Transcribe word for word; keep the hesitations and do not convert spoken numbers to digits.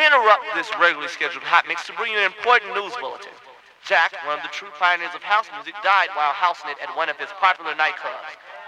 interrupt this regularly scheduled hot mix to bring you an important news bulletin. Jack, one of the true pioneers of house music, died while houseing it at one of his popular nightclubs.